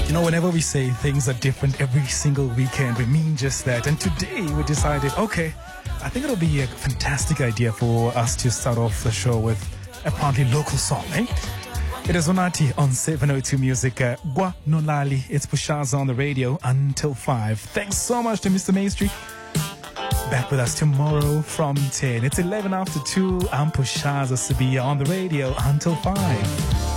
You know, whenever we say things are different every single weekend, we mean just that. And today we decided, okay, I think it'll be a fantastic idea for us to start off the show with a proudly local song, eh? It is Onati on 702 Music. Gwa Nolali. It's Pushaza on the radio until 5. Thanks so much to Mr. Maestri. Back with us tomorrow from 10. It's 11 after 2. I'm Pushaza Sabia on the radio until 5.